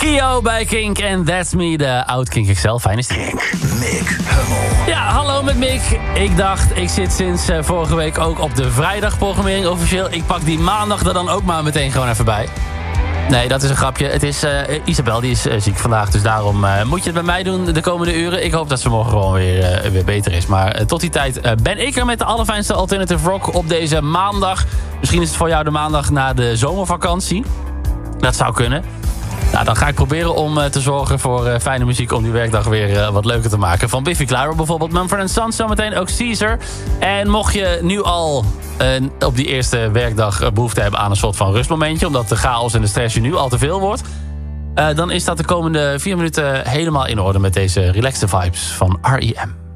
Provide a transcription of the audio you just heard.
EO bij Kink en That's Me, de oud Kink XL. Fijn is die. Mick Hummel. Ja, hallo met Mick. Ik dacht, ik zit sinds vorige week ook op de vrijdagprogrammering officieel. Ik pak die maandag er dan ook maar meteen gewoon even bij. Nee, dat is een grapje. Het is Isabel, die is ziek vandaag. Dus daarom moet je het bij mij doen de komende uren. Ik hoop dat ze morgen gewoon weer beter is. Maar tot die tijd ben ik er met de allerfijnste alternative rock op deze maandag. Misschien is het voor jou de maandag na de zomervakantie. Dat zou kunnen. Nou, dan ga ik proberen om te zorgen voor fijne muziek om die werkdag weer wat leuker te maken. Van Biffy Clyro bijvoorbeeld, Mumford & Sons zometeen, ook Caesar. En mocht je nu al op die eerste werkdag behoefte hebben aan een soort van rustmomentje, omdat de chaos en de stress je nu al te veel wordt, dan is dat de komende 4 minuten helemaal in orde met deze relaxed vibes van R.E.M.